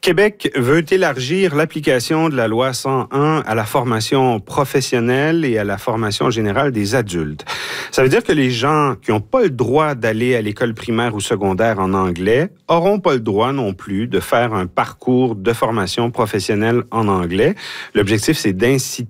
Québec veut élargir l'application de la loi 101 à la formation professionnelle et à la formation générale des adultes. Ça veut dire que les gens qui n'ont pas le droit d'aller à l'école primaire ou secondaire en anglais n'auront pas le droit non plus de faire un parcours de formation professionnelle en anglais. L'objectif, c'est d'inciter